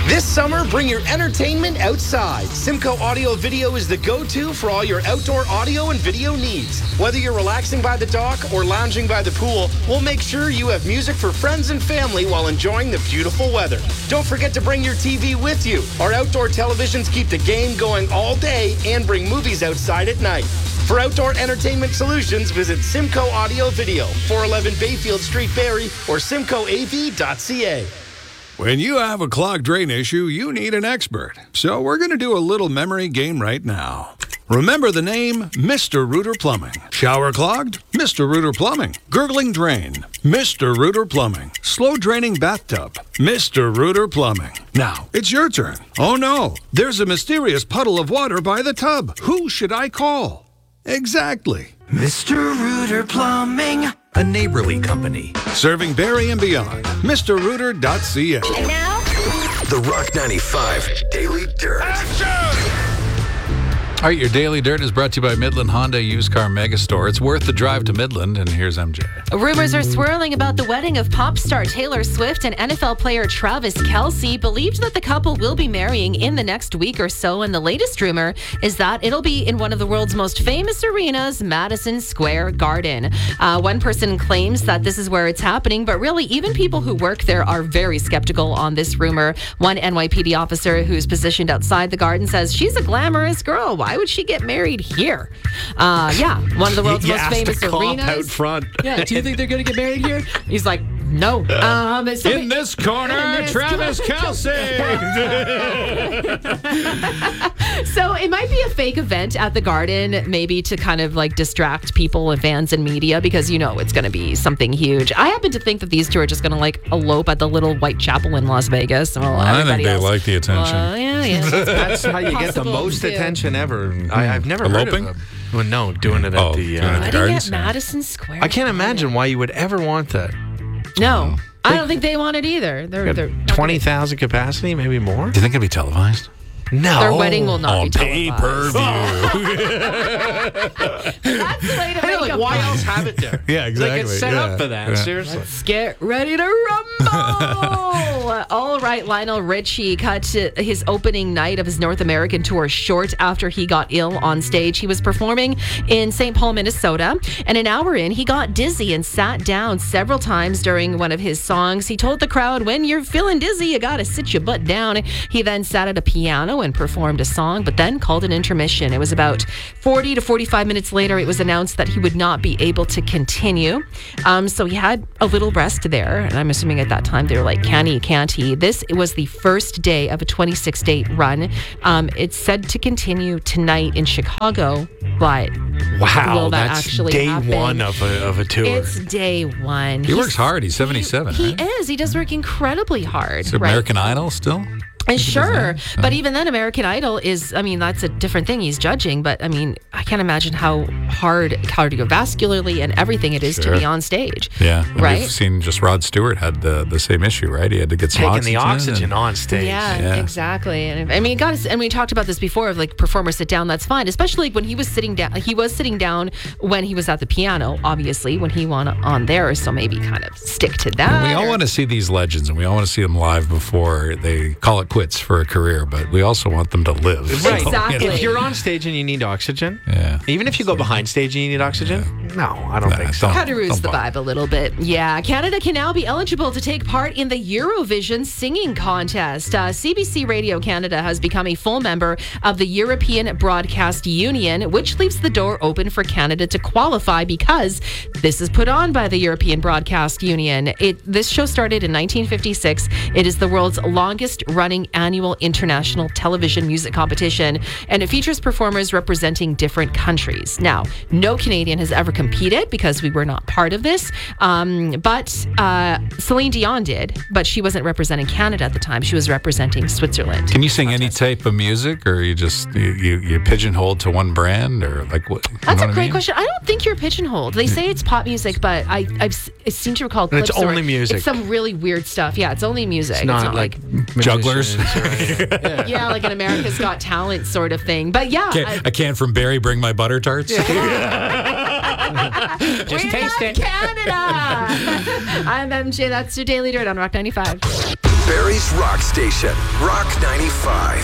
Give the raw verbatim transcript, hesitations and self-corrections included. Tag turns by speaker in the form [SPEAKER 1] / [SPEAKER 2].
[SPEAKER 1] This summer, bring your entertainment outside. Simcoe Audio Video is the go-to for all your outdoor audio and video needs. Whether you're relaxing by the dock or lounging by the pool, we'll make sure you have music for friends and family while enjoying the beautiful weather. Don't forget to bring your T V with you. Our outdoor televisions keep the game going all day and bring movies outside at night. For outdoor entertainment solutions, visit Simcoe Audio Video, four eleven Bayfield Street, Barrie, or simcoe a v dot c a.
[SPEAKER 2] When you have a clogged drain issue, you need an expert. So we're going to do a little memory game right now. Remember the name Mister Rooter Plumbing. Shower clogged? Mister Rooter Plumbing. Gurgling drain? Mister Rooter Plumbing. Slow draining bathtub? Mister Rooter Plumbing. Now, it's your turn. Oh no, there's a mysterious puddle of water by the tub. Who should I call? Exactly.
[SPEAKER 3] Mister Rooter Plumbing, a neighborly company.
[SPEAKER 2] Serving Barrie and beyond. Mister Rooter dot c a.
[SPEAKER 4] And now,
[SPEAKER 3] The Rock ninety-five Daily Dirt.
[SPEAKER 5] All right, your Daily Dirt is brought to you by Midland Honda Used Car Megastore. It's worth the drive to Midland, and here's M J.
[SPEAKER 6] Rumors are swirling about the wedding of pop star Taylor Swift and N F L player Travis Kelce. Believed that the couple will be marrying in the next week or so, and the latest rumor is that it'll be in one of the world's most famous arenas, Madison Square Garden. Uh, one person claims that this is where it's happening, but really, even people who work there are very skeptical on this rumor. One N Y P D officer who's positioned outside the garden says she's a glamorous girl. Why would she get married here? Uh, yeah, one of the world's
[SPEAKER 7] You
[SPEAKER 6] most
[SPEAKER 7] asked
[SPEAKER 6] famous
[SPEAKER 7] a cop
[SPEAKER 6] arenas.
[SPEAKER 7] out front.
[SPEAKER 6] Yeah, do you think they're going to get married here? He's like, no. Um, so
[SPEAKER 5] In this corner,
[SPEAKER 6] in this
[SPEAKER 5] Travis Kelce.
[SPEAKER 6] So it might be a fake event at the Garden, maybe to kind of like distract people and fans and media, because you know it's going to be something huge. I happen to think that these two are just going to like elope at the little white chapel in Las Vegas. Well,
[SPEAKER 5] I think
[SPEAKER 6] everybody
[SPEAKER 5] they
[SPEAKER 6] else-
[SPEAKER 5] like the attention.
[SPEAKER 6] Well, yeah, yeah. That's,
[SPEAKER 7] That's how you get the
[SPEAKER 6] possible,
[SPEAKER 7] most
[SPEAKER 6] too.
[SPEAKER 7] attention ever. I, I've never
[SPEAKER 5] Eloping?
[SPEAKER 7] heard of them. Well, no, doing it at
[SPEAKER 5] Oh,
[SPEAKER 7] the.
[SPEAKER 5] doing it
[SPEAKER 7] Uh,
[SPEAKER 5] at the
[SPEAKER 6] Wedding
[SPEAKER 5] Gardens?
[SPEAKER 6] at Madison Square.
[SPEAKER 7] I can't imagine why you would ever want that.
[SPEAKER 6] No, I don't think they want it either. They're, they're not
[SPEAKER 7] Twenty thousand capacity, maybe more.
[SPEAKER 5] Do you think it'll be televised?
[SPEAKER 7] No,
[SPEAKER 6] Their wedding will not
[SPEAKER 5] On
[SPEAKER 6] be televised.
[SPEAKER 5] pay-per-view.
[SPEAKER 6] That's the way to
[SPEAKER 7] Hey,
[SPEAKER 6] make
[SPEAKER 7] like,
[SPEAKER 6] a
[SPEAKER 7] why
[SPEAKER 6] point.
[SPEAKER 7] else have it there?
[SPEAKER 5] Yeah,
[SPEAKER 7] Like,
[SPEAKER 5] exactly.
[SPEAKER 7] it's set
[SPEAKER 5] Yeah.
[SPEAKER 7] up for that.
[SPEAKER 5] Yeah.
[SPEAKER 7] Seriously.
[SPEAKER 6] Let's get ready to rumble. All right, Lionel Richie cut his opening night of his North American tour short after he got ill on stage. He was performing in Saint Paul, Minnesota, and an hour in, he got dizzy and sat down several times during one of his songs. He told the crowd, when you're feeling dizzy, you gotta sit your butt down. He then sat at a piano and performed a song, but then called an intermission. It was about forty to forty-five minutes later, it was announced that he would not be able to continue. Um, so he had a little rest there, and I'm assuming at that time they were like, can he, can't he? This was the first day of a twenty-six day run. Um, it's said to continue tonight in Chicago, but
[SPEAKER 7] Wow,
[SPEAKER 6] will that
[SPEAKER 7] that's
[SPEAKER 6] actually
[SPEAKER 7] day
[SPEAKER 6] happen?
[SPEAKER 7] one of a of a tour.
[SPEAKER 6] It's day one.
[SPEAKER 5] He works hard. He's seventy-seven,
[SPEAKER 6] He,
[SPEAKER 5] right?
[SPEAKER 6] he is. He does work incredibly hard.
[SPEAKER 5] Is
[SPEAKER 6] right?
[SPEAKER 5] American Idol still?
[SPEAKER 6] And sure,
[SPEAKER 5] that?
[SPEAKER 6] but even then, American Idol is, I mean, that's a different thing. He's judging, but I mean, I can't imagine how hard cardiovascularly and everything it is
[SPEAKER 5] Sure.
[SPEAKER 6] to be on stage.
[SPEAKER 5] Yeah. And
[SPEAKER 6] Right?
[SPEAKER 5] We've seen just Rod Stewart had the, the same issue, right? He had to get some
[SPEAKER 7] taking
[SPEAKER 5] oxygen.
[SPEAKER 7] the oxygen
[SPEAKER 5] and-
[SPEAKER 7] on stage.
[SPEAKER 6] Yeah,
[SPEAKER 5] Yeah.
[SPEAKER 6] exactly. And I mean, God, and we talked about this before of like performers sit down, that's fine. Especially like when he was sitting down, he was sitting down when he was at the piano, obviously, when he won on there. So maybe kind of stick to that.
[SPEAKER 5] And we all
[SPEAKER 6] or-
[SPEAKER 5] want to see these legends, and we all want to see them live before they call it quits for a career, but we also want them to live. So,
[SPEAKER 7] Right.
[SPEAKER 6] Exactly.
[SPEAKER 7] If you're on stage and you need oxygen,
[SPEAKER 5] Yeah.
[SPEAKER 7] even if you go behind stage and you need oxygen, no, I don't
[SPEAKER 5] Nah,
[SPEAKER 7] think so.
[SPEAKER 5] don't-
[SPEAKER 6] Kind of ruins
[SPEAKER 5] don't
[SPEAKER 6] the
[SPEAKER 5] bother.
[SPEAKER 6] vibe a little bit. Yeah, Canada can now be eligible to take part in the Eurovision Singing Contest. Uh, C B C Radio Canada has become a full member of the European Broadcast Union, which leaves the door open for Canada to qualify because this is put on by the European Broadcast Union. It This show started in nineteen fifty-six. It is the world's longest running annual international television music competition, and it features performers representing different countries. Now, no Canadian has ever competed because we were not part of this, um, but uh, Celine Dion did, but she wasn't representing Canada at the time. She was representing Switzerland.
[SPEAKER 5] Can you sing any type of music, or you just you, you, you pigeonholed to one brand, or like what? you
[SPEAKER 6] That's
[SPEAKER 5] know
[SPEAKER 6] a
[SPEAKER 5] what I
[SPEAKER 6] great
[SPEAKER 5] mean?
[SPEAKER 6] question. I don't think you're pigeonholed. They say it's pop music, but I I've s- I seem to recall
[SPEAKER 7] It's
[SPEAKER 6] clips where
[SPEAKER 7] only music.
[SPEAKER 6] It's some really weird stuff. Yeah, it's only music.
[SPEAKER 7] It's not like
[SPEAKER 5] Jugglers.
[SPEAKER 7] musicians or- yeah.
[SPEAKER 6] yeah, like an America's Got Talent sort of thing. But yeah,
[SPEAKER 5] Can,
[SPEAKER 6] I-
[SPEAKER 5] a can from Barry bring my butter tarts?
[SPEAKER 6] Just
[SPEAKER 7] taste it.
[SPEAKER 6] Canada. I'm M J. That's your Daily Dirt on Rock ninety-five.
[SPEAKER 4] Barrie's Rock Station, Rock ninety-five.